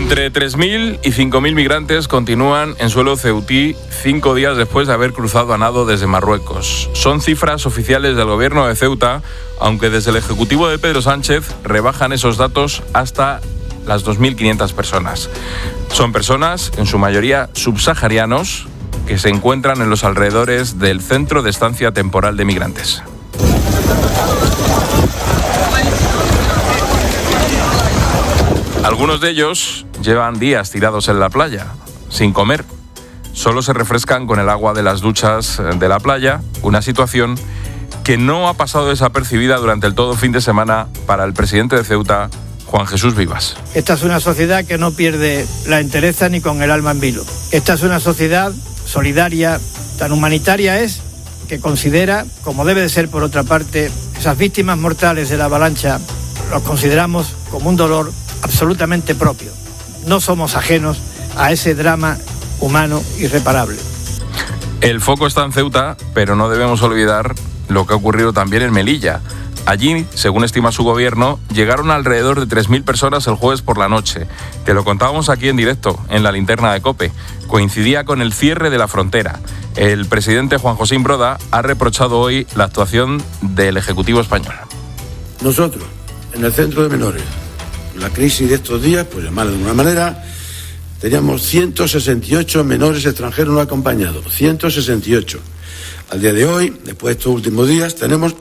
Entre 3.000 y 5.000 migrantes continúan en suelo ceutí 5 días después de haber cruzado a nado desde Marruecos. Son cifras oficiales del gobierno de Ceuta, aunque desde el Ejecutivo de Pedro Sánchez rebajan esos datos hasta las 2.500 personas. Son personas, en su mayoría subsaharianos, que se encuentran en los alrededores del Centro de Estancia Temporal de Migrantes. Algunos de ellos llevan días tirados en la playa, sin comer. Solo se refrescan con el agua de las duchas de la playa, una situación que no ha pasado desapercibida durante el todo fin de semana para el presidente de Ceuta, Juan Jesús Vivas. Esta es una sociedad que no pierde la entereza ni con el alma en vilo. Esta es una sociedad solidaria, tan humanitaria es, que considera, como debe de ser por otra parte, esas víctimas mortales de la avalancha, los consideramos como un dolor absolutamente propio. No somos ajenos a ese drama humano irreparable. El foco está en Ceuta, pero no debemos olvidar lo que ha ocurrido también en Melilla. Allí, según estima su gobierno, llegaron alrededor de 3.000 personas el jueves por la noche. Te lo contábamos aquí en directo, en la linterna de COPE. Coincidía con el cierre de la frontera. El presidente Juan Josín Broda ha reprochado hoy la actuación del Ejecutivo español. Nosotros, en el centro de menores, la crisis de estos días, pues llamarlo de alguna manera, teníamos 168 menores extranjeros no acompañados, 168. Al día de hoy, después de estos últimos días, tenemos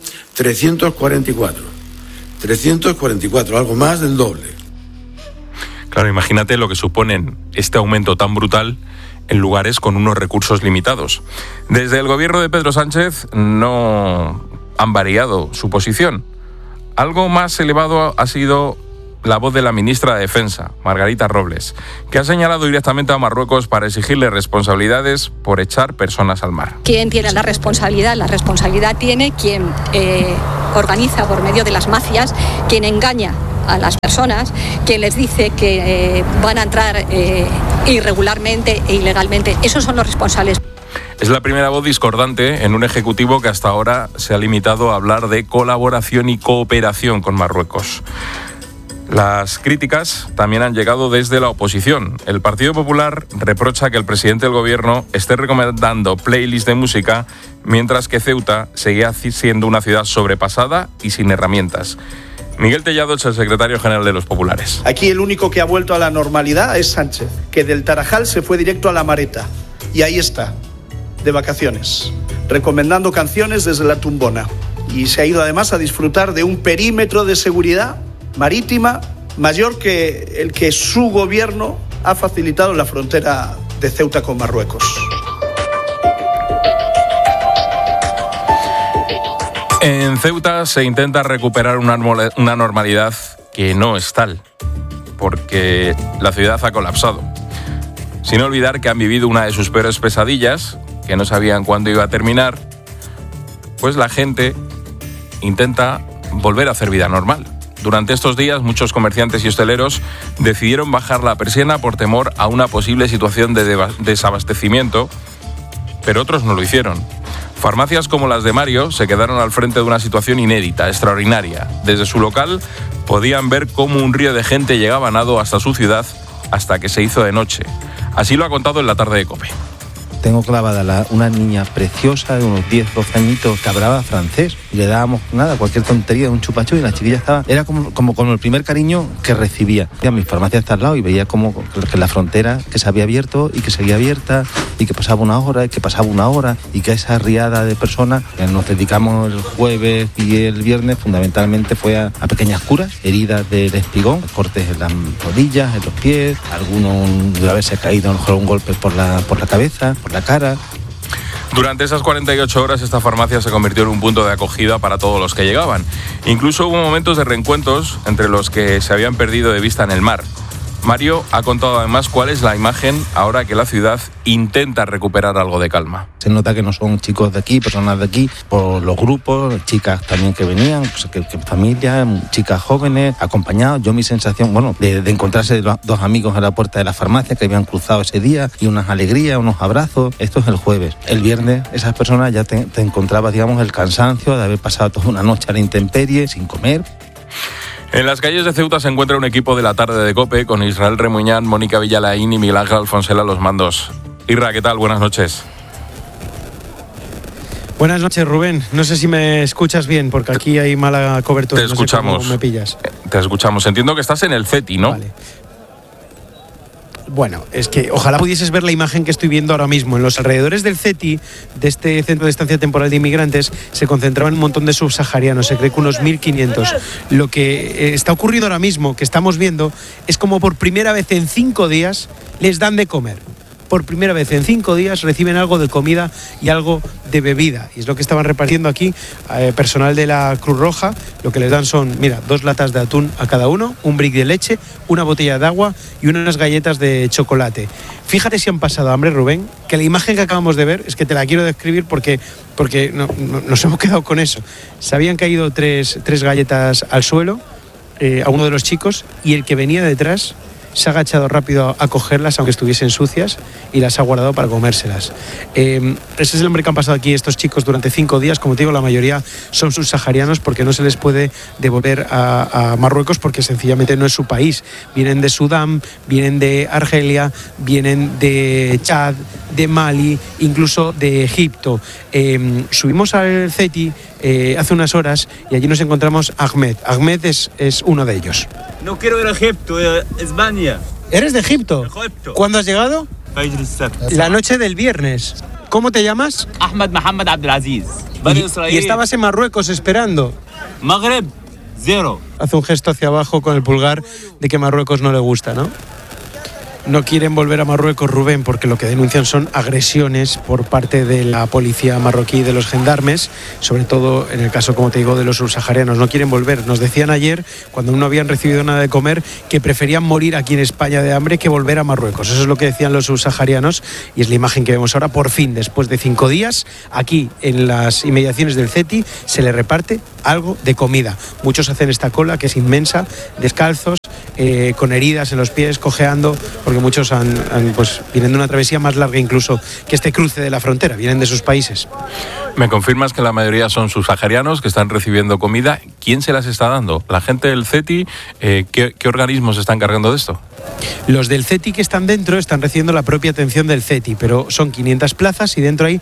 344, algo más del doble. Claro, imagínate lo que suponen este aumento tan brutal en lugares con unos recursos limitados. Desde el gobierno de Pedro Sánchez no han variado su posición. Algo más elevado ha sido la voz de la ministra de Defensa, Margarita Robles, que ha señalado directamente a Marruecos para exigirle responsabilidades por echar personas al mar. ¿Quién tiene la responsabilidad? La responsabilidad tiene quien organiza por medio de las mafias, quien engaña a las personas, quien les dice que van a entrar irregularmente e ilegalmente. Esos son los responsables. Es la primera voz discordante en un ejecutivo que hasta ahora se ha limitado a hablar de colaboración y cooperación con Marruecos. Las críticas también han llegado desde la oposición. El Partido Popular reprocha que el presidente del gobierno esté recomendando playlists de música, mientras que Ceuta seguía siendo una ciudad sobrepasada y sin herramientas. Miguel Tellado es el secretario general de los populares. Aquí el único que ha vuelto a la normalidad es Sánchez, que del Tarajal se fue directo a La Mareta. Y ahí está, de vacaciones, recomendando canciones desde la tumbona. Y se ha ido además a disfrutar de un perímetro de seguridad marítima mayor que el que su gobierno ha facilitado en la frontera de Ceuta con Marruecos. En Ceuta se intenta recuperar una normalidad que no es tal, porque la ciudad ha colapsado. Sin olvidar que han vivido una de sus peores pesadillas, que no sabían cuándo iba a terminar, pues la gente intenta volver a hacer vida normal. Durante estos días, muchos comerciantes y hosteleros decidieron bajar la persiana por temor a una posible situación de desabastecimiento, pero otros no lo hicieron. Farmacias como las de Mario se quedaron al frente de una situación inédita, extraordinaria. Desde su local podían ver cómo un río de gente llegaba a nado hasta su ciudad hasta que se hizo de noche. Así lo ha contado en la tarde de COPE. Tengo clavada una niña preciosa de unos 10, 12 añitos que hablaba francés. Y le dábamos cualquier tontería, un chupachú, y la chiquilla estaba... Era como con el primer cariño que recibía. Mi farmacia está al lado y veía como que la frontera que se había abierto y que seguía abierta y que pasaba una hora y que pasaba una hora y que esa riada de personas que nos dedicamos el jueves y el viernes fundamentalmente fue a pequeñas curas, heridas del espigón, cortes en las rodillas, en los pies, algunos de haberse caído a lo mejor un golpe por la cabeza, la cara. Durante esas 48 horas esta farmacia se convirtió en un punto de acogida para todos los que llegaban. Incluso hubo momentos de reencuentros entre los que se habían perdido de vista en el mar. Mario ha contado además cuál es la imagen ahora que la ciudad intenta recuperar algo de calma. Se nota que no son chicos de aquí, personas de aquí, por los grupos, chicas también que venían, que familias, chicas jóvenes, acompañados. Yo mi sensación, de encontrarse dos amigos a la puerta de la farmacia que habían cruzado ese día y unas alegrías, unos abrazos. Esto es el jueves. El viernes esas personas ya te encontrabas, el cansancio de haber pasado toda una noche a la intemperie sin comer. En las calles de Ceuta se encuentra un equipo de la tarde de COPE con Israel Remuñán, Mónica Villalaín y Miguel Ángel Alfonsela a los mandos. Irra, ¿qué tal? Buenas noches. Buenas noches, Rubén. No sé si me escuchas bien, porque aquí hay mala cobertura. Te escuchamos. No sé cómo me pillas. Te escuchamos. Entiendo que estás en el CETI, ¿no? Vale. Bueno, es que ojalá pudieses ver la imagen que estoy viendo ahora mismo. En los alrededores del CETI, de este centro de estancia temporal de inmigrantes, se concentraban un montón de subsaharianos, se cree que unos 1.500. Lo que está ocurriendo ahora mismo, que estamos viendo, es como por primera vez en 5 días les dan de comer. Por primera vez en 5 días reciben algo de comida y algo de bebida. Y es lo que estaban repartiendo aquí personal de la Cruz Roja. Lo que les dan son, mira, 2 latas de atún a cada uno, un brick de leche, una botella de agua y unas galletas de chocolate. Fíjate si han pasado hambre, Rubén, que la imagen que acabamos de ver, es que te la quiero describir porque nos hemos quedado con eso. Se habían caído tres galletas al suelo a uno de los chicos y el que venía detrás se ha agachado rápido a cogerlas, aunque estuviesen sucias, y las ha guardado para comérselas. Ese es el hambre que han pasado aquí estos chicos durante 5 días. Como te digo, la mayoría son subsaharianos porque no se les puede devolver a Marruecos porque sencillamente no es su país. Vienen de Sudán, vienen de Argelia, vienen de Chad, de Mali, incluso de Egipto. Subimos al CETI hace unas horas y allí nos encontramos a Ahmed. Ahmed es uno de ellos. No quiero ir a Egipto, España. ¿Eres de Egipto? Egipto. ¿Cuándo has llegado? La noche del viernes. ¿Cómo te llamas? Ahmed Mohamed Abdelaziz. Y estabas en Marruecos esperando. Maghreb, 0. Hace un gesto hacia abajo con el pulgar de que Marruecos no le gusta, ¿no? No quieren volver a Marruecos, Rubén, porque lo que denuncian son agresiones por parte de la policía marroquí y de los gendarmes, sobre todo en el caso, como te digo, de los subsaharianos. No quieren volver. Nos decían ayer, cuando no habían recibido nada de comer, que preferían morir aquí en España de hambre que volver a Marruecos. Eso es lo que decían los subsaharianos y es la imagen que vemos ahora. Por fin, después de 5 días, aquí en las inmediaciones del CETI se le reparte algo de comida. Muchos hacen esta cola, que es inmensa, descalzos, con heridas en los pies, cojeando, porque muchos vienen de una travesía más larga incluso que este cruce de la frontera, vienen de sus países. ¿Me confirmas que la mayoría son subsaharianos que están recibiendo comida? ¿Quién se las está dando? ¿La gente del CETI? ¿Qué organismos se están encargando de esto? Los del CETI que están dentro están recibiendo la propia atención del CETI, pero son 500 plazas y dentro hay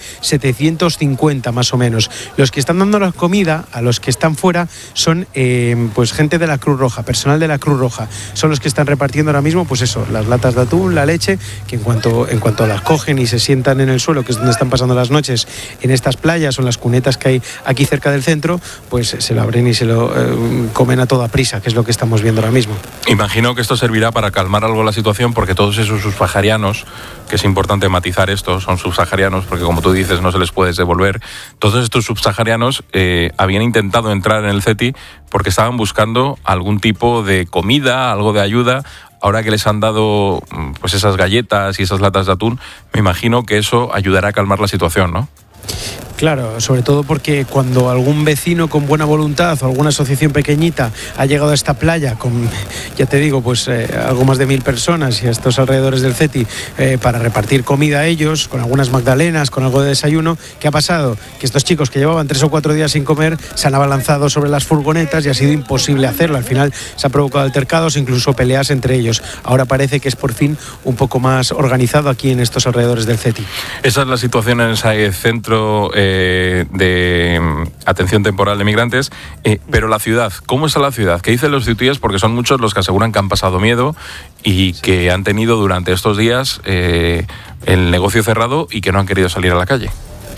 750 más o menos. Los que están dando la comida a los que están fuera son gente de la Cruz Roja, personal de la Cruz Roja. Son los que están repartiendo ahora mismo, pues eso, las latas de atún, la leche, que en cuanto las cogen y se sientan en el suelo, que es donde están pasando las noches, en estas playas o en las cunetas que hay aquí cerca del centro, pues se lo abren y se lo comen a toda prisa, que es lo que estamos viendo ahora mismo. Imagino que esto servirá para calmar algo la situación, porque todos esos subsaharianos, que es importante matizar esto, son subsaharianos porque, como tú dices, no se les puede devolver. Todos estos subsaharianos habían intentado entrar en el CETI porque estaban buscando algún tipo de comida, algo de ayuda. Ahora que les han dado pues esas galletas y esas latas de atún, me imagino que eso ayudará a calmar la situación, ¿no? Claro, sobre todo porque cuando algún vecino con buena voluntad o alguna asociación pequeñita ha llegado a esta playa con, ya te digo, pues algo más de 1.000 personas y a estos alrededores del CETI para repartir comida a ellos, con algunas magdalenas, con algo de desayuno, ¿qué ha pasado? Que estos chicos que llevaban 3 o 4 días sin comer se han abalanzado sobre las furgonetas y ha sido imposible hacerlo. Al final se han provocado altercados, incluso peleas entre ellos. Ahora parece que es por fin un poco más organizado aquí en estos alrededores del CETI. Esa es la situación en ese centro de atención temporal de migrantes, pero la ciudad, ¿cómo está la ciudad? ¿Qué dicen los cetíes? Porque son muchos los que aseguran que han pasado miedo y que han tenido durante estos días el negocio cerrado y que no han querido salir a la calle.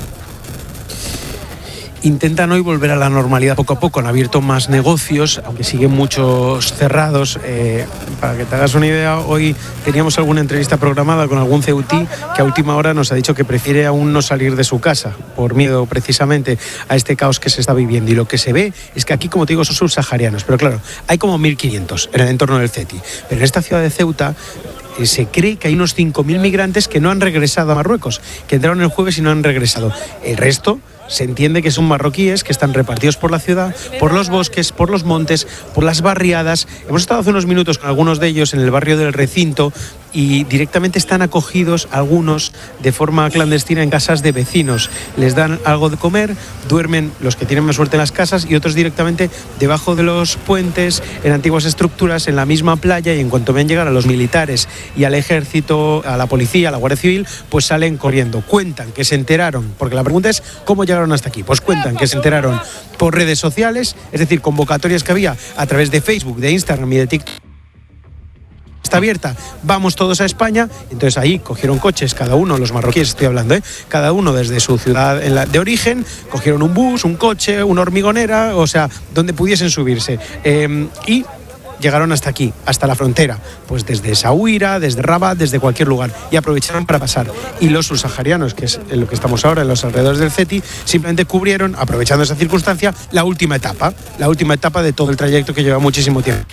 Intentan hoy volver a la normalidad poco a poco. Han abierto más negocios, aunque siguen muchos cerrados. Para que te hagas una idea, hoy teníamos alguna entrevista programada con algún ceutí que a última hora nos ha dicho que prefiere aún no salir de su casa, por miedo precisamente a este caos que se está viviendo. Y lo que se ve es que aquí, como te digo, son subsaharianos. Pero claro, hay como 1.500 en el entorno del CETI. Pero en esta ciudad de Ceuta se cree que hay unos 5.000 migrantes que no han regresado a Marruecos, que entraron el jueves y no han regresado. El resto se entiende que son marroquíes que están repartidos por la ciudad, por los bosques, por los montes, por las barriadas. Hemos estado hace unos minutos con algunos de ellos en el barrio del Recinto y directamente están acogidos algunos de forma clandestina en casas de vecinos. Les dan algo de comer, duermen los que tienen más suerte en las casas y otros directamente debajo de los puentes, en antiguas estructuras, en la misma playa, y en cuanto ven llegar a los militares y al ejército, a la policía, a la Guardia Civil, pues salen corriendo. Cuentan que se enteraron, porque la pregunta es ¿cómo llegaron hasta aquí? Pues cuentan que se enteraron por redes sociales, es decir, convocatorias que había a través de Facebook, de Instagram y de TikTok. Está abierta, vamos todos a España. Entonces ahí cogieron coches, cada uno, los marroquíes estoy hablando, cada uno desde su ciudad de origen, cogieron un bus, un coche, una hormigonera, o sea, donde pudiesen subirse, y llegaron hasta aquí, hasta la frontera, pues desde Essaouira, desde Rabat, desde cualquier lugar, y aprovecharon para pasar. Y los subsaharianos, que es en lo que estamos ahora, en los alrededores del CETI, simplemente cubrieron, aprovechando esa circunstancia, la última etapa de todo el trayecto que lleva muchísimo tiempo.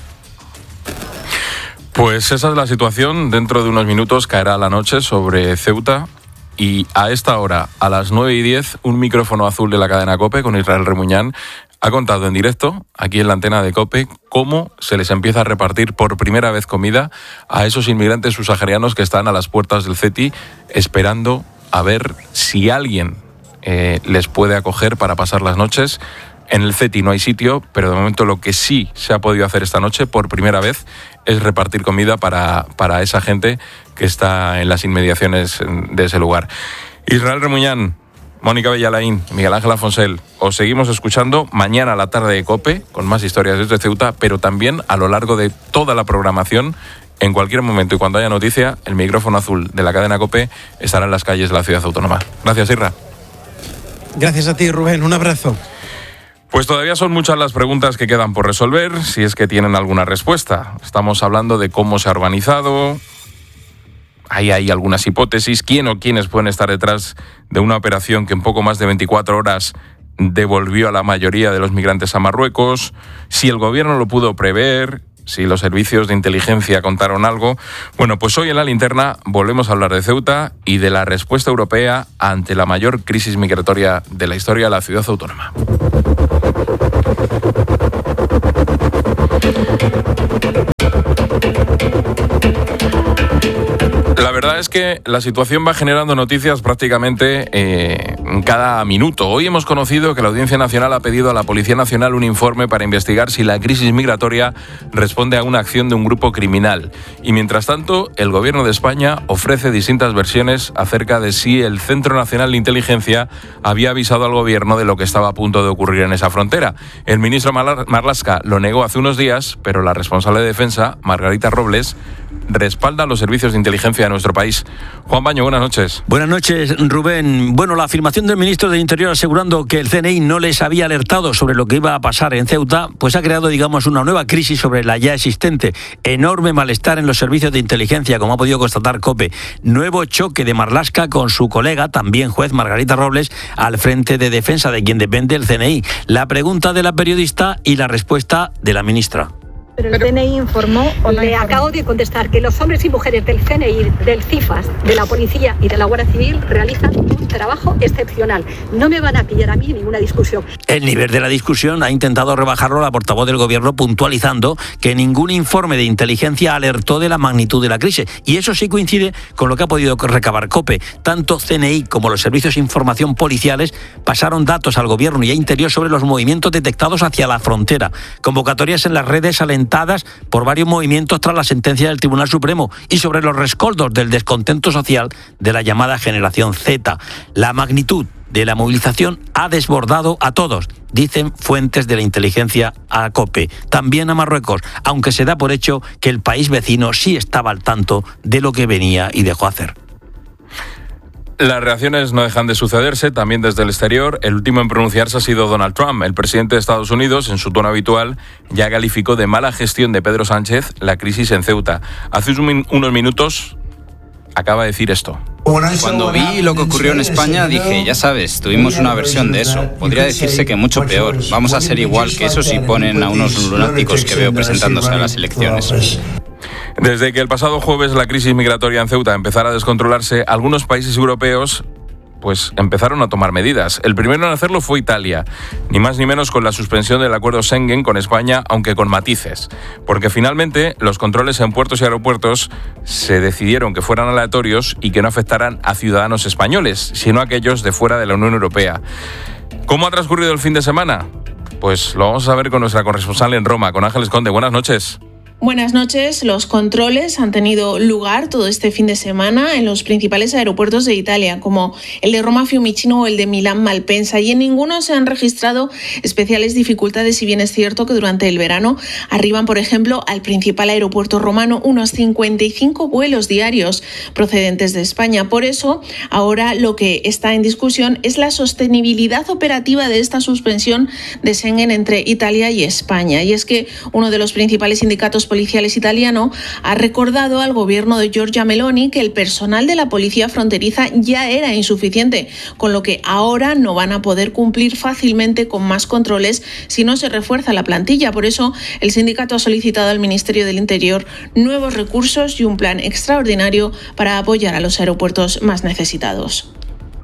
Pues esa es la situación. Dentro de unos minutos caerá la noche sobre Ceuta y a esta hora, a las 9:10, un micrófono azul de la cadena COPE con Israel Remuñán ha contado en directo, aquí en la antena de COPE, cómo se les empieza a repartir por primera vez comida a esos inmigrantes subsaharianos que están a las puertas del CETI esperando a ver si alguien les puede acoger para pasar las noches. En el CETI no hay sitio, pero de momento lo que sí se ha podido hacer esta noche, por primera vez, es repartir comida para esa gente que está en las inmediaciones de ese lugar. Israel Remuñán, Mónica Bellalaín, Miguel Ángel Afonsel, os seguimos escuchando mañana a la tarde de COPE, con más historias desde Ceuta, pero también a lo largo de toda la programación. En cualquier momento y cuando haya noticia, el micrófono azul de la cadena COPE estará en las calles de la ciudad autónoma. Gracias, Isra. Gracias a ti, Rubén. Un abrazo. Pues todavía son muchas las preguntas que quedan por resolver, si es que tienen alguna respuesta. Estamos hablando de cómo se ha organizado, hay algunas hipótesis, quién o quiénes pueden estar detrás de una operación que en poco más de 24 horas devolvió a la mayoría de los migrantes a Marruecos, si el gobierno lo pudo prever, si los servicios de inteligencia contaron algo. Bueno, pues hoy en La Linterna volvemos a hablar de Ceuta y de la respuesta europea ante la mayor crisis migratoria de la historia de la ciudad autónoma. La verdad es que la situación va generando noticias prácticamente cada minuto. Hoy hemos conocido que la Audiencia Nacional ha pedido a la Policía Nacional un informe para investigar si la crisis migratoria responde a una acción de un grupo criminal. Y mientras tanto, el Gobierno de España ofrece distintas versiones acerca de si el Centro Nacional de Inteligencia había avisado al Gobierno de lo que estaba a punto de ocurrir en esa frontera. El ministro Marlaska lo negó hace unos días, pero la responsable de defensa, Margarita Robles, respalda los servicios de inteligencia de nuestro país. Juan Baño, buenas noches. Buenas noches, Rubén. Bueno, la afirmación del ministro del Interior asegurando que el CNI no les había alertado sobre lo que iba a pasar en Ceuta, pues ha creado, digamos, una nueva crisis sobre la ya existente. Enorme malestar en los servicios de inteligencia, como ha podido constatar COPE. Nuevo choque de Marlaska con su colega, también juez Margarita Robles, al frente de defensa de quien depende el CNI. La pregunta de la periodista y la respuesta de la ministra. Pero el CNI informó o no. Le acabo de contestar que los hombres y mujeres del CNI, del CIFAS, de la Policía y de la Guardia Civil realizan un trabajo excepcional. No me van a pillar a mí en ninguna discusión. El nivel de la discusión ha intentado rebajarlo la portavoz del Gobierno, puntualizando que ningún informe de inteligencia alertó de la magnitud de la crisis. Y eso sí coincide con lo que ha podido recabar COPE. Tanto CNI como los servicios de información policiales pasaron datos al Gobierno y a Interior sobre los movimientos detectados hacia la frontera. Convocatorias en las redes alentadas por varios movimientos tras la sentencia del Tribunal Supremo y sobre los rescoldos del descontento social de la llamada generación Z. La magnitud de la movilización ha desbordado a todos, dicen fuentes de la inteligencia a COPE, también a Marruecos, aunque se da por hecho que el país vecino sí estaba al tanto de lo que venía y dejó hacer. Las reacciones no dejan de sucederse, también desde el exterior. El último en pronunciarse ha sido Donald Trump. El presidente de Estados Unidos, en su tono habitual, ya calificó de mala gestión de Pedro Sánchez la crisis en Ceuta. Hace unos minutos acaba de decir esto. Cuando vi lo que ocurrió en España dije, ya sabes, tuvimos una versión de eso. Podría decirse que mucho peor. Vamos a ser igual que eso si ponen a unos lunáticos que veo presentándose a las elecciones. Desde que el pasado jueves la crisis migratoria en Ceuta empezara a descontrolarse, algunos países europeos pues empezaron a tomar medidas. El primero en hacerlo fue Italia, ni más ni menos con la suspensión del acuerdo Schengen con España, aunque con matices, porque finalmente los controles en puertos y aeropuertos se decidieron que fueran aleatorios y que no afectaran a ciudadanos españoles, sino a aquellos de fuera de la Unión Europea. ¿Cómo ha transcurrido el fin de semana? Pues lo vamos a ver con nuestra corresponsal en Roma, con Ángeles Conde. Buenas noches. Buenas noches. Los controles han tenido lugar todo este fin de semana en los principales aeropuertos de Italia, como el de Roma Fiumicino o el de Milán Malpensa, y en ninguno se han registrado especiales dificultades, si bien es cierto que durante el verano arriban, por ejemplo, al principal aeropuerto romano unos 55 vuelos diarios procedentes de España. Por eso, ahora lo que está en discusión es la sostenibilidad operativa de esta suspensión de Schengen entre Italia y España. Y es que uno de los principales sindicatos policiales italiano ha recordado al gobierno de Giorgia Meloni que el personal de la policía fronteriza ya era insuficiente, con lo que ahora no van a poder cumplir fácilmente con más controles si no se refuerza la plantilla. Por eso, el sindicato ha solicitado al Ministerio del Interior nuevos recursos y un plan extraordinario para apoyar a los aeropuertos más necesitados.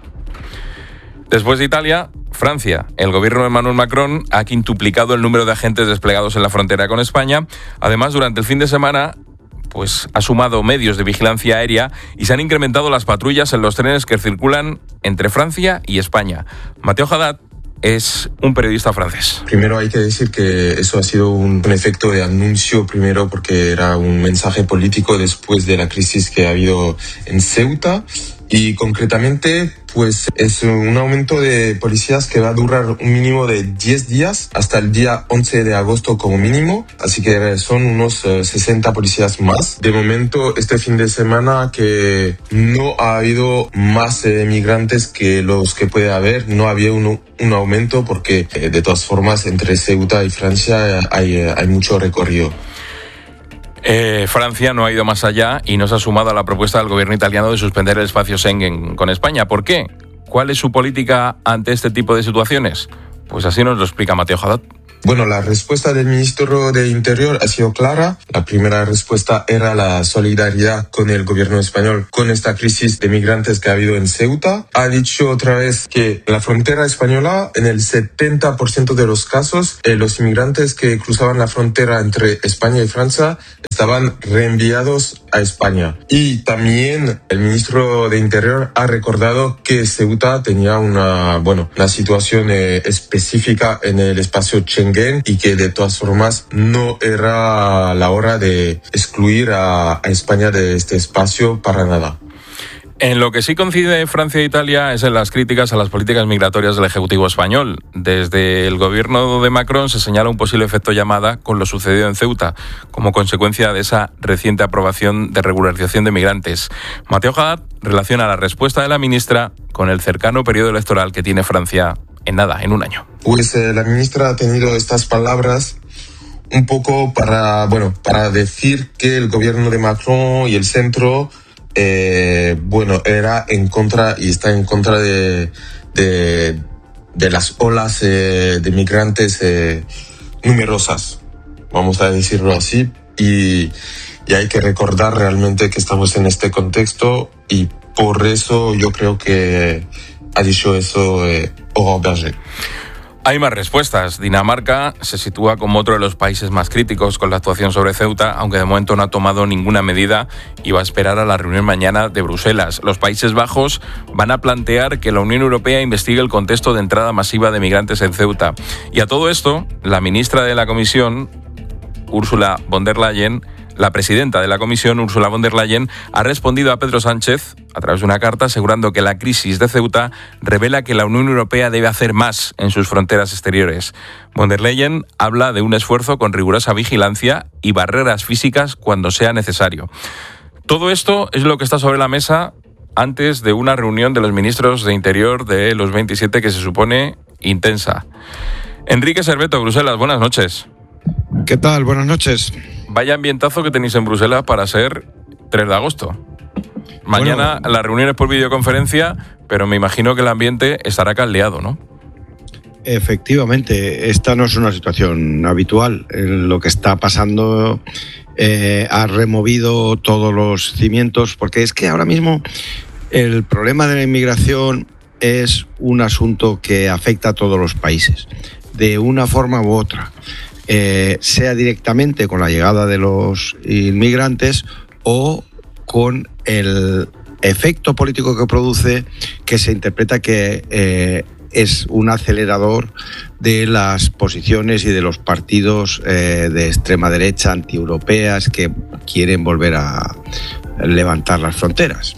Después de Italia, Francia. El gobierno de Emmanuel Macron ha quintuplicado el número de agentes desplegados en la frontera con España. Además, durante el fin de semana, pues ha sumado medios de vigilancia aérea y se han incrementado las patrullas en los trenes que circulan entre Francia y España. Mateo Haddad es un periodista francés. Primero hay que decir que eso ha sido un efecto de anuncio, primero porque era un mensaje político después de la crisis que ha habido en Ceuta. Y concretamente, pues es un aumento de policías que va a durar un mínimo de 10 días hasta el día 11 de agosto como mínimo. Así que son unos 60 policías más. De momento, este fin de semana que no ha habido más migrantes que los que puede haber, no había un aumento porque de todas formas entre Ceuta y Francia hay mucho recorrido. Francia no ha ido más allá y no se ha sumado a la propuesta del gobierno italiano de suspender el espacio Schengen con España. ¿Por qué? ¿Cuál es su política ante este tipo de situaciones? Pues así nos lo explica Mateo Haddad. Bueno, la respuesta del ministro de Interior ha sido clara. La primera respuesta era la solidaridad con el gobierno español con esta crisis de migrantes que ha habido en Ceuta. Ha dicho otra vez que en la frontera española, en el 70% de los casos, los inmigrantes que cruzaban la frontera entre España y Francia estaban reenviados a España. Y también el ministro de Interior ha recordado que Ceuta tenía una situación específica en el espacio Schengen y que de todas formas no era la hora de excluir a España de este espacio para nada. En lo que sí coincide Francia e Italia es en las críticas a las políticas migratorias del Ejecutivo español. Desde el gobierno de Macron se señala un posible efecto llamada con lo sucedido en Ceuta, como consecuencia de esa reciente aprobación de regularización de migrantes. Mateo Haddad relaciona la respuesta de la ministra con el cercano periodo electoral que tiene Francia en un año. Pues la ministra ha tenido estas palabras un poco para decir que el gobierno de Macron y el centro era en contra y está en contra de las olas de migrantes numerosas, vamos a decirlo así, y hay que recordar realmente que estamos en este contexto y por eso yo creo que ha dicho eso Aurore Berger. Hay más respuestas. Dinamarca se sitúa como otro de los países más críticos con la actuación sobre Ceuta, aunque de momento no ha tomado ninguna medida y va a esperar a la reunión mañana de Bruselas. Los Países Bajos van a plantear que la Unión Europea investigue el contexto de entrada masiva de migrantes en Ceuta. Y a todo esto, la ministra de la Comisión, Ursula von der Leyen, la presidenta de la Comisión, Ursula von der Leyen, ha respondido a Pedro Sánchez a través de una carta asegurando que la crisis de Ceuta revela que la Unión Europea debe hacer más en sus fronteras exteriores. Von der Leyen habla de un esfuerzo con rigurosa vigilancia y barreras físicas cuando sea necesario. Todo esto es lo que está sobre la mesa antes de una reunión de los ministros de Interior de los 27 que se supone intensa. Enrique Serveto, Bruselas, buenas noches. ¿Qué tal? Buenas noches. Vaya ambientazo que tenéis en Bruselas para ser 3 de agosto. Mañana la reunión es por videoconferencia, pero me imagino que el ambiente estará caldeado, ¿no? Efectivamente, esta no es una situación habitual. Lo que está pasando ha removido todos los cimientos, porque es que ahora mismo el problema de la inmigración es un asunto que afecta a todos los países, de una forma u otra, sea directamente con la llegada de los inmigrantes o con el efecto político que produce, que se interpreta que es un acelerador de las posiciones y de los partidos de extrema derecha antieuropeas que quieren volver a levantar las fronteras.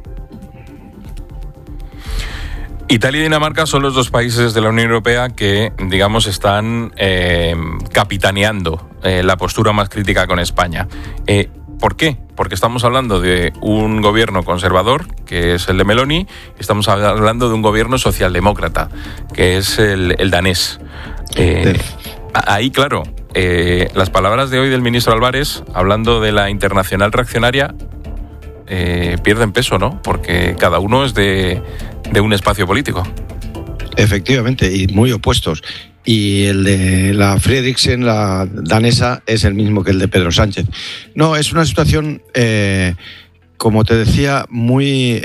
Italia y Dinamarca son los dos países de la Unión Europea que, digamos, están capitaneando la postura más crítica con España. ¿Por qué? Porque estamos hablando de un gobierno conservador, que es el de Meloni, y estamos hablando de un gobierno socialdemócrata, que es el danés. Ahí, claro, las palabras de hoy del ministro Álvarez, hablando de la internacional reaccionaria, pierden peso, ¿no? Porque cada uno es de un espacio político. Efectivamente, y muy opuestos. Y el de la Fredriksen, la danesa, es el mismo que el de Pedro Sánchez. No, es una situación, como te decía, muy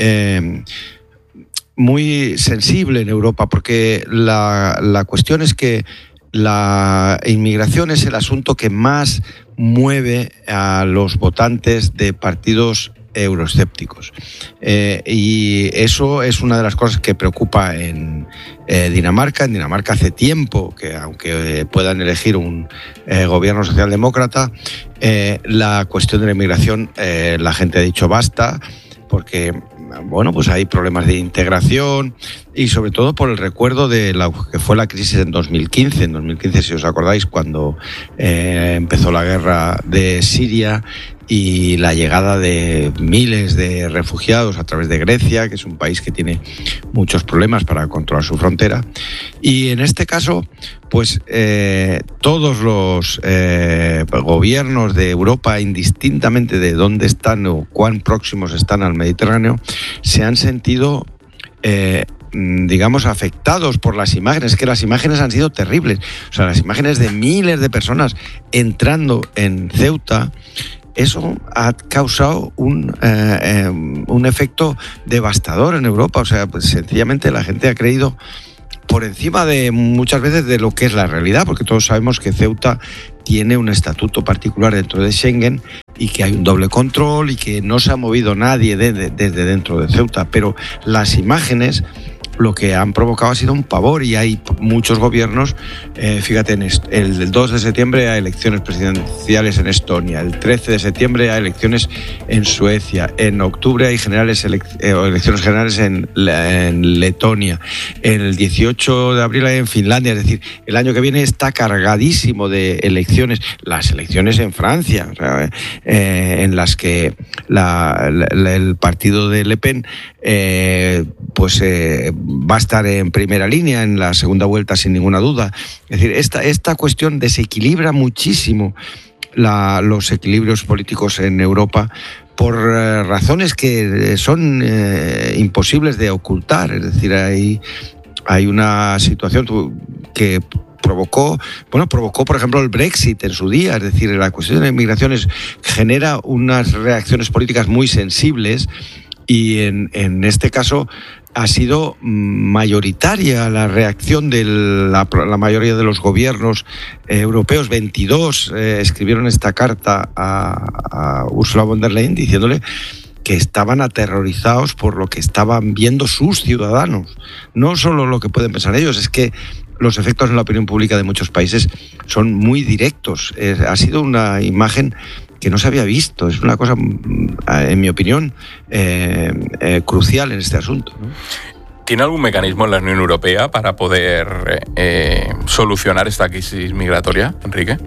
sensible en Europa, porque la cuestión es que la inmigración es el asunto que más mueve a los votantes de partidos euroescépticos. Y eso es una de las cosas que preocupa en Dinamarca. En Dinamarca hace tiempo que, aunque puedan elegir un gobierno socialdemócrata, la cuestión de la inmigración, la gente ha dicho basta, porque bueno, pues hay problemas de integración y sobre todo por el recuerdo de lo que fue la crisis en 2015. En 2015, si os acordáis, cuando empezó la guerra de Siria y la llegada de miles de refugiados a través de Grecia, que es un país que tiene muchos problemas para controlar su frontera. Y en este caso, pues todos los gobiernos de Europa, indistintamente de dónde están o cuán próximos están al Mediterráneo, se han sentido digamos, afectados por las imágenes, que las imágenes han sido terribles. O sea, las imágenes de miles de personas entrando en Ceuta, eso ha causado un efecto devastador en Europa. O sea, pues sencillamente la gente ha creído por encima de muchas veces de lo que es la realidad, porque todos sabemos que Ceuta tiene un estatuto particular dentro de Schengen y que hay un doble control y que no se ha movido nadie desde dentro de Ceuta, pero las imágenes lo que han provocado ha sido un pavor y hay muchos gobiernos, fíjate, el 2 de septiembre hay elecciones presidenciales en Estonia, el 13 de septiembre hay elecciones en Suecia, en octubre hay elecciones generales en Letonia, el 18 de abril hay en Finlandia, es decir, el año que viene está cargadísimo de elecciones, las elecciones en Francia, o sea, en las que el partido de Le Pen pues va a estar en primera línea en la segunda vuelta sin ninguna duda. Es decir, esta cuestión desequilibra muchísimo los equilibrios políticos en Europa por razones que son imposibles de ocultar. Es decir, hay una situación que provocó, por ejemplo, el Brexit en su día. Es decir, la cuestión de la inmigración genera unas reacciones políticas muy sensibles. Y en este caso ha sido mayoritaria la reacción de la mayoría de los gobiernos europeos. 22 escribieron esta carta a Ursula von der Leyen diciéndole que estaban aterrorizados por lo que estaban viendo sus ciudadanos. No solo lo que pueden pensar ellos, es que los efectos en la opinión pública de muchos países son muy directos. Ha sido una imagen que no se había visto. Es una cosa, en mi opinión, crucial en este asunto, ¿no? ¿Tiene algún mecanismo en la Unión Europea para poder solucionar esta crisis migratoria, Enrique?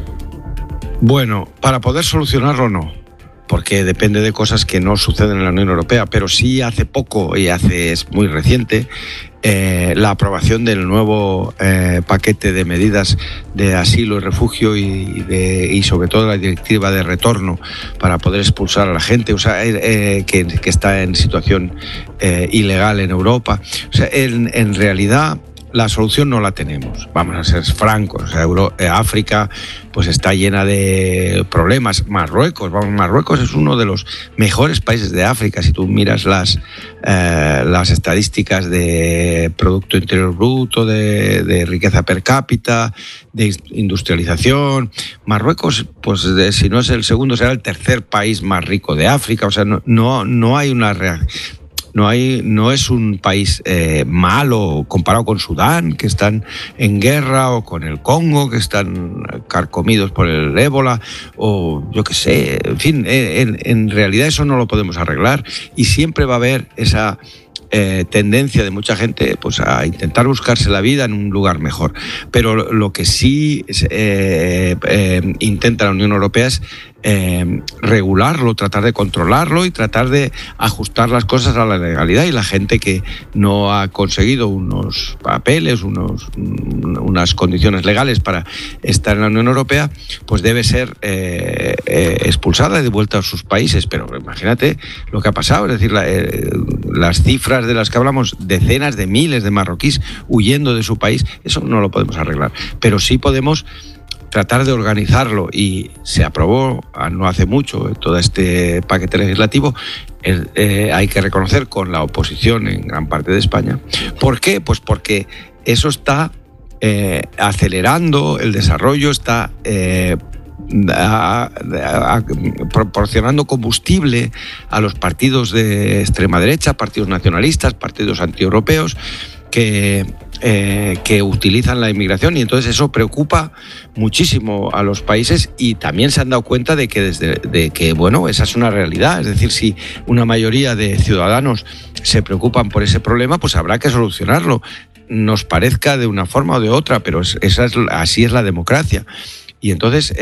Bueno, para poder solucionarlo no, porque depende de cosas que no suceden en la Unión Europea, pero sí hace poco, y es muy reciente, la aprobación del nuevo paquete de medidas de asilo y refugio y sobre todo la directiva de retorno para poder expulsar a la gente, o sea, que está en situación ilegal en Europa. O sea, en realidad la solución no la tenemos. Vamos a ser francos. África pues está llena de problemas. Marruecos es uno de los mejores países de África. Si tú miras las estadísticas de Producto Interior Bruto, de riqueza per cápita, de industrialización, Marruecos, pues si no es el segundo, será el tercer país más rico de África. O sea, no hay una reacción. No es un país malo comparado con Sudán, que están en guerra, o con el Congo, que están carcomidos por el ébola, o yo qué sé. En fin, en realidad eso no lo podemos arreglar, y siempre va a haber esa tendencia de mucha gente pues a intentar buscarse la vida en un lugar mejor. Pero lo que sí intenta la Unión Europea es regularlo, tratar de controlarlo y tratar de ajustar las cosas a la legalidad, y la gente que no ha conseguido unos papeles, unas condiciones legales para estar en la Unión Europea, pues debe ser expulsada y devuelta a sus países. Pero imagínate lo que ha pasado, es decir, las cifras de las que hablamos, decenas de miles de marroquíes huyendo de su país, eso no lo podemos arreglar, pero sí podemos tratar de organizarlo, y se aprobó no hace mucho todo este paquete legislativo. Hay que reconocer, con la oposición en gran parte de España. ¿Por qué? Pues porque eso está acelerando el desarrollo, está proporcionando combustible a los partidos de extrema derecha, partidos nacionalistas, partidos antieuropeos, que utilizan la inmigración, y entonces eso preocupa muchísimo a los países, y también se han dado cuenta de que esa es una realidad. Es decir, si una mayoría de ciudadanos se preocupan por ese problema, pues habrá que solucionarlo, nos parezca de una forma o de otra, pero así es la democracia. Y entonces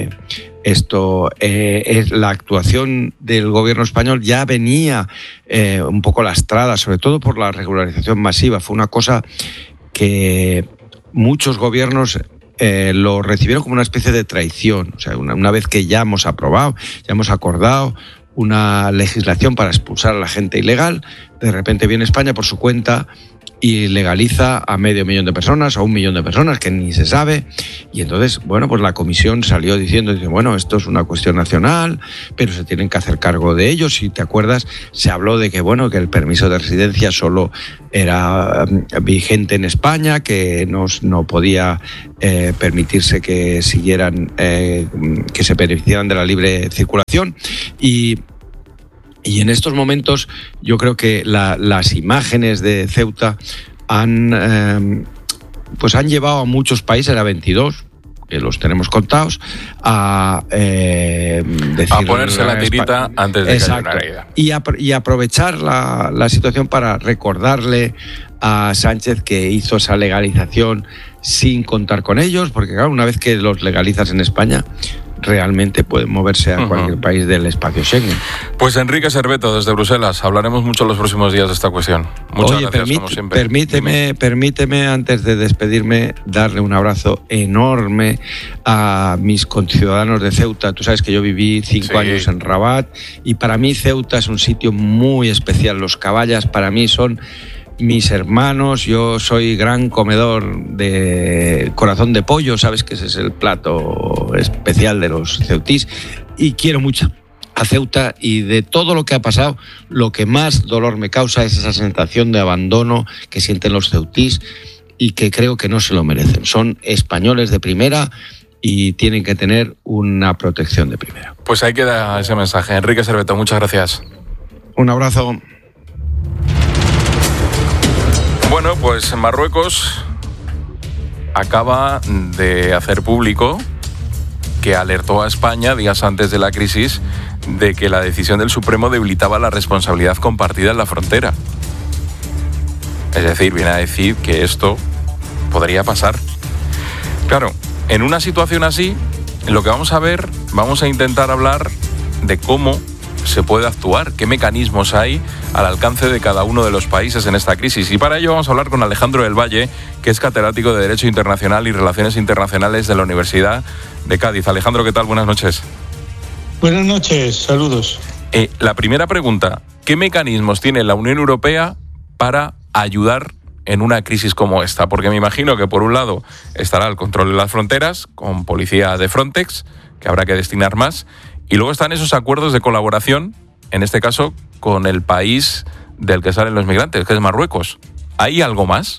es la actuación del gobierno español ya venía un poco lastrada, sobre todo por la regularización masiva. Fue una cosa que muchos gobiernos lo recibieron como una especie de traición. O sea, una vez que ya hemos aprobado, ya hemos acordado una legislación para expulsar a la gente ilegal, de repente viene España por su cuenta y legaliza a 500.000 de personas, o 1 millón de personas, que ni se sabe. Y entonces, bueno, pues la comisión salió diciendo, bueno, esto es una cuestión nacional, pero se tienen que hacer cargo de ello. Si te acuerdas, se habló de que, bueno, que el permiso de residencia solo era vigente en España, que no podía permitirse que siguieran, que se beneficiaran de la libre circulación. Y en estos momentos yo creo que las imágenes de Ceuta han llevado a muchos países, a 22, que los tenemos contados, a ponerse la tirita antes de que haya una herida. Y aprovechar la situación para recordarle a Sánchez que hizo esa legalización sin contar con ellos, porque claro, una vez que los legalizas en España, realmente pueden moverse a cualquier país del espacio Schengen. Pues Enrique Serveto, desde Bruselas. Hablaremos mucho los próximos días de esta cuestión. Muchas gracias, como siempre. Permíteme, antes de despedirme, darle un abrazo enorme a mis conciudadanos de Ceuta. Tú sabes que yo viví 5 años en Rabat, y para mí Ceuta es un sitio muy especial. Los caballas para mí son mis hermanos. Yo soy gran comedor de corazón de pollo, sabes que ese es el plato especial de los ceutís, y quiero mucho a Ceuta, y de todo lo que ha pasado, lo que más dolor me causa es esa sensación de abandono que sienten los ceutís, y que creo que no se lo merecen. Son españoles de primera y tienen que tener una protección de primera. Pues ahí queda ese mensaje. Enrique Serveto, muchas gracias. Un abrazo. Bueno, pues Marruecos acaba de hacer público que alertó a España días antes de la crisis de que la decisión del Supremo debilitaba la responsabilidad compartida en la frontera. Es decir, viene a decir que esto podría pasar. Claro, en una situación así, lo que vamos a intentar hablar de cómo se puede actuar, qué mecanismos hay al alcance de cada uno de los países en esta crisis. Y para ello vamos a hablar con Alejandro del Valle, que es catedrático de Derecho Internacional y Relaciones Internacionales de la Universidad de Cádiz. Alejandro, ¿qué tal? Buenas noches. Buenas noches, saludos. La primera pregunta, ¿qué mecanismos tiene la Unión Europea para ayudar en una crisis como esta? Porque me imagino que por un lado estará el control de las fronteras, con policía de Frontex, que habrá que destinar más, y luego están esos acuerdos de colaboración, en este caso con el país del que salen los migrantes, que es Marruecos. ¿Hay algo más?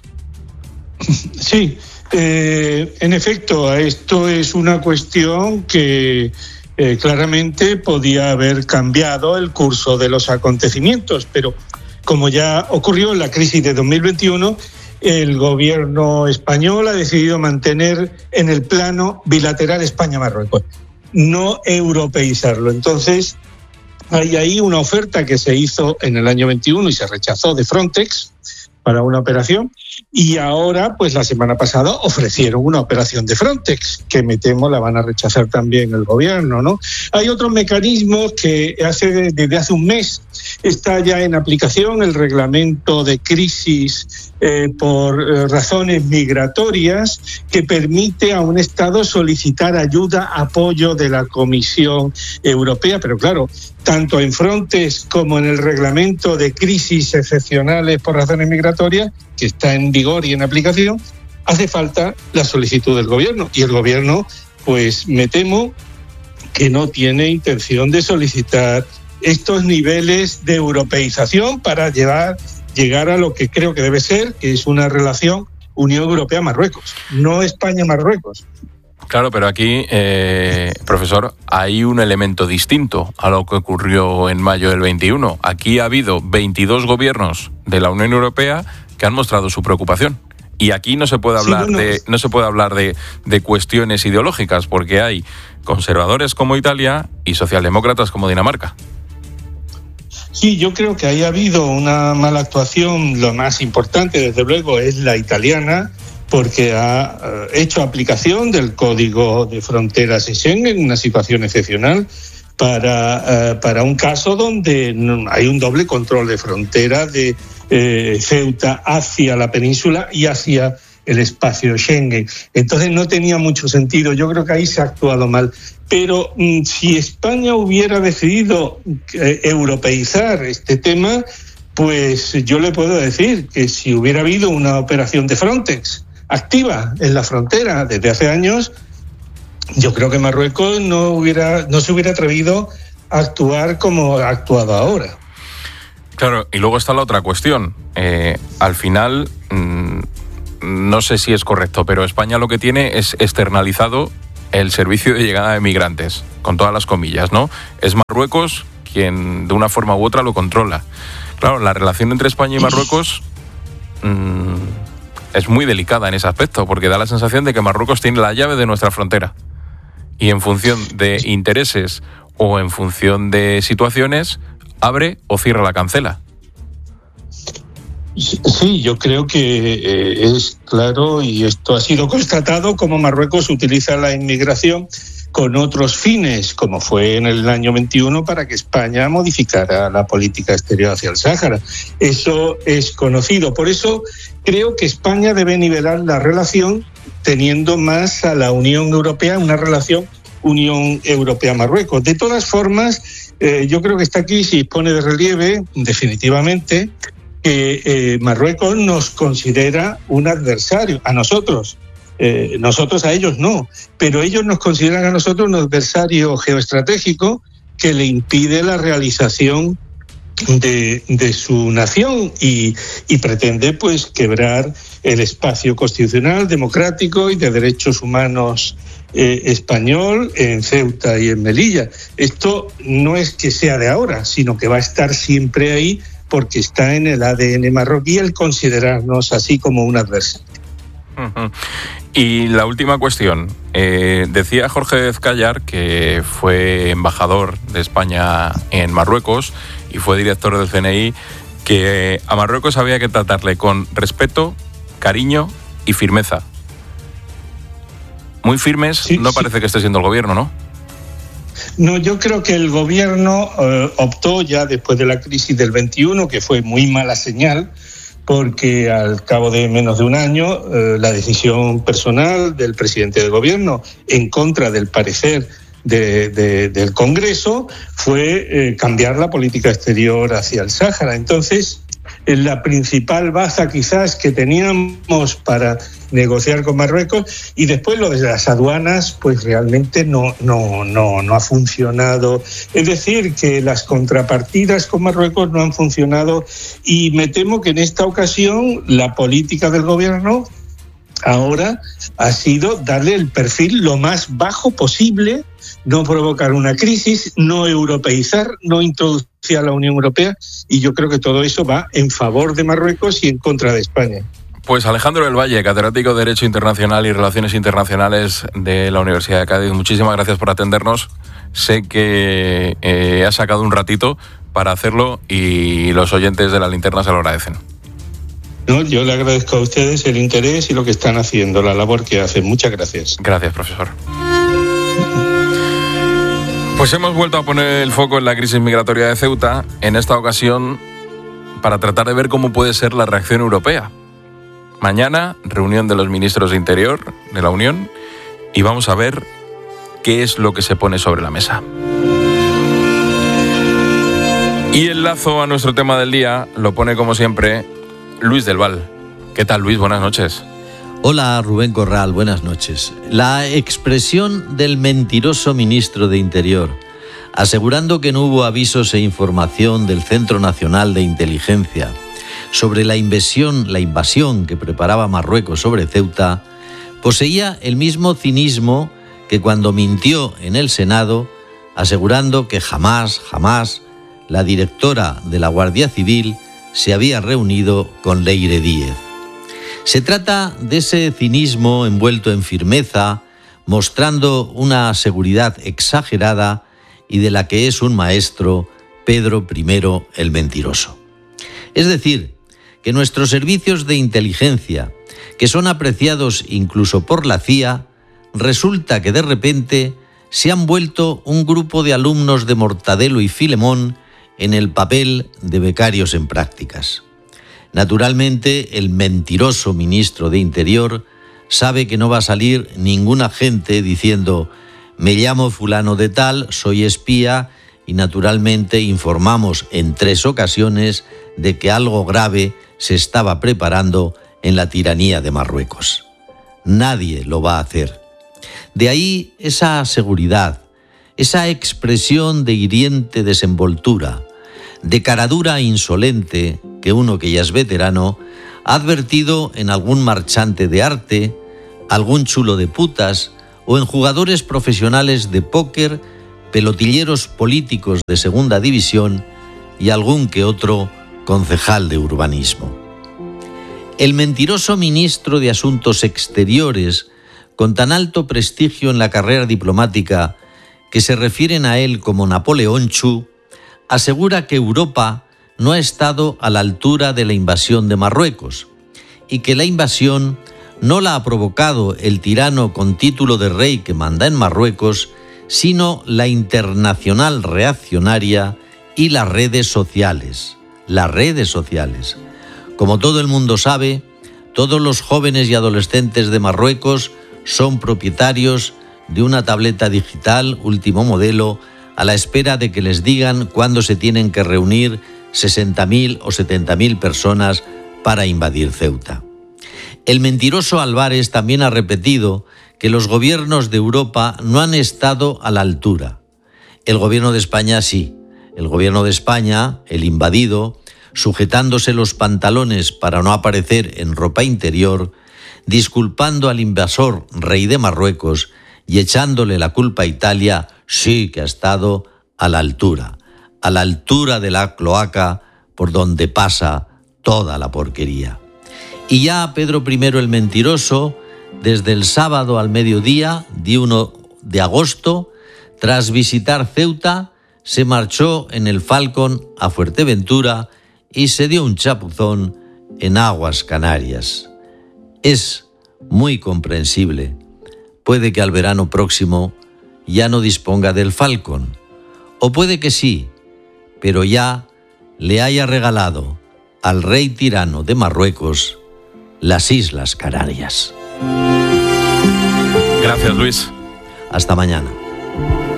Sí, en efecto, esto es una cuestión que claramente podía haber cambiado el curso de los acontecimientos, pero como ya ocurrió en la crisis de 2021, el gobierno español ha decidido mantener en el plano bilateral España-Marruecos, no europeizarlo. Entonces, hay ahí una oferta que se hizo en el año 21 y se rechazó de Frontex para una operación, y ahora, pues la semana pasada, ofrecieron una operación de Frontex, que me temo la van a rechazar también el gobierno, ¿no? Hay otros mecanismos que desde hace un mes está ya en aplicación, el reglamento de crisis por razones migratorias, que permite a un Estado solicitar ayuda, apoyo de la Comisión Europea, pero claro, tanto en Frontex como en el reglamento de crisis excepcionales por razones migratorias, que está en vigor y en aplicación, hace falta la solicitud del gobierno, y el gobierno, pues me temo que no tiene intención de solicitar estos niveles de europeización para llegar a lo que creo que debe ser, que es una relación Unión Europea-Marruecos, no España-Marruecos. Claro, pero aquí, profesor, hay un elemento distinto a lo que ocurrió en mayo del 21. Aquí ha habido 22 gobiernos de la Unión Europea que han mostrado su preocupación. Y aquí no se puede hablar de cuestiones ideológicas, porque hay conservadores como Italia y socialdemócratas como Dinamarca. Sí, yo creo que ahí ha habido una mala actuación. Lo más importante, desde luego, es la italiana, porque ha hecho aplicación del Código de Fronteras de Schengen, una situación excepcional, para un caso donde hay un doble control de frontera de Ceuta hacia la península y hacia el espacio Schengen. Entonces no tenía mucho sentido. Yo creo que ahí se ha actuado mal. Pero si España hubiera decidido europeizar este tema, pues yo le puedo decir que si hubiera habido una operación de Frontex activa en la frontera desde hace años, yo creo que Marruecos no se hubiera atrevido a actuar como ha actuado ahora. Claro, y luego está la otra cuestión. Al final, no sé si es correcto, pero España lo que tiene es externalizado el servicio de llegada de migrantes, con todas las comillas, ¿no? Es Marruecos quien de una forma u otra lo controla. Claro, la relación entre España y Marruecos es muy delicada en ese aspecto, porque da la sensación de que Marruecos tiene la llave de nuestra frontera. Y en función de intereses o en función de situaciones, abre o cierra la cancela. Sí, yo creo que es claro, y esto ha sido constatado, como Marruecos utiliza la inmigración con otros fines, como fue en el año 21 para que España modificara la política exterior hacia el Sáhara. Eso es conocido. Por eso creo que España debe nivelar la relación teniendo más a la Unión Europea, una relación Unión Europea-Marruecos. De todas formas, yo creo que esta crisis pone de relieve, definitivamente, que Marruecos nos considera un adversario, a nosotros. Nosotros a ellos no, pero ellos nos consideran a nosotros un adversario geoestratégico que le impide la realización de su nación y pretende pues quebrar el espacio constitucional, democrático y de derechos humanos español en Ceuta y en Melilla. Esto no es que sea de ahora, sino que va a estar siempre ahí, porque está en el ADN marroquí el considerarnos así como un adversario. Y la última cuestión. Decía Jorge Ezcayar, que fue embajador de España en Marruecos y fue director del CNI, que a Marruecos había que tratarle con respeto, cariño y firmeza. Muy firmes, sí, no parece que esté siendo el gobierno, ¿no? No, yo creo que el gobierno optó ya después de la crisis del 21, que fue muy mala señal, porque al cabo de menos de un año la decisión personal del presidente del gobierno en contra del parecer del Congreso fue cambiar la política exterior hacia el Sáhara. Entonces, la principal baza quizás que teníamos para negociar con Marruecos, y después lo de las aduanas pues realmente no ha funcionado. Es decir, que las contrapartidas con Marruecos no han funcionado, y me temo que en esta ocasión la política del gobierno ahora ha sido darle el perfil lo más bajo posible, no provocar una crisis, no europeizar, no introducir a la Unión Europea, y yo creo que todo eso va en favor de Marruecos y en contra de España. Pues Alejandro del Valle, catedrático de Derecho Internacional y Relaciones Internacionales de la Universidad de Cádiz, muchísimas gracias por atendernos. Sé que has sacado un ratito para hacerlo y los oyentes de La Linterna se lo agradecen. No, yo le agradezco a ustedes el interés y lo que están haciendo, la labor que hacen. Muchas gracias. Gracias, profesor. Pues hemos vuelto a poner el foco en la crisis migratoria de Ceuta, en esta ocasión para tratar de ver cómo puede ser la reacción europea. Mañana, reunión de los ministros de Interior de la Unión, y vamos a ver qué es lo que se pone sobre la mesa. Y el lazo a nuestro tema del día lo pone, como siempre, Luis del Val. ¿Qué tal, Luis? Buenas noches. Hola, Rubén Corral, buenas noches. La expresión del mentiroso ministro de Interior, asegurando que no hubo avisos e información del Centro Nacional de Inteligencia sobre la invasión que preparaba Marruecos sobre Ceuta, poseía el mismo cinismo que cuando mintió en el Senado, asegurando que jamás la directora de la Guardia Civil se había reunido con Leire Díez. Se trata de ese cinismo envuelto en firmeza, mostrando una seguridad exagerada y de la que es un maestro Pedro I el Mentiroso. Es decir, que nuestros servicios de inteligencia, que son apreciados incluso por la CIA, resulta que de repente se han vuelto un grupo de alumnos de Mortadelo y Filemón en el papel de becarios en prácticas. Naturalmente, el mentiroso ministro de Interior sabe que no va a salir ningún agente diciendo «me llamo fulano de tal, soy espía», y naturalmente informamos en 3 ocasiones de que algo grave se estaba preparando en la tiranía de Marruecos. Nadie lo va a hacer. De ahí esa seguridad, esa expresión de hiriente desenvoltura, de caradura insolente que uno que ya es veterano ha advertido en algún marchante de arte, algún chulo de putas o en jugadores profesionales de póker, pelotilleros políticos de segunda división y algún que otro concejal de urbanismo. El mentiroso ministro de Asuntos Exteriores, con tan alto prestigio en la carrera diplomática que se refieren a él como Napoleón Chu, asegura que Europa no ha estado a la altura de la invasión de Marruecos y que la invasión no la ha provocado el tirano con título de rey que manda en Marruecos, sino la internacional reaccionaria y las redes sociales. Las redes sociales. Como todo el mundo sabe, todos los jóvenes y adolescentes de Marruecos son propietarios de una tableta digital último modelo a la espera de que les digan cuándo se tienen que reunir 60.000 o 70.000 personas para invadir Ceuta. El mentiroso Álvarez también ha repetido que los gobiernos de Europa no han estado a la altura. El gobierno de España sí. El gobierno de España, el invadido, sujetándose los pantalones para no aparecer en ropa interior, disculpando al invasor rey de Marruecos y echándole la culpa a Italia, sí que ha estado a la altura de la cloaca por donde pasa toda la porquería. Y ya Pedro I el Mentiroso, desde el sábado al mediodía, día 1 de agosto, tras visitar Ceuta, se marchó en el Falcon a Fuerteventura y se dio un chapuzón en aguas Canarias. Es muy comprensible. Puede que al verano próximo ya no disponga del Falcon, o puede que sí, pero ya le haya regalado al rey tirano de Marruecos las Islas Canarias. Gracias, Luis. Hasta mañana.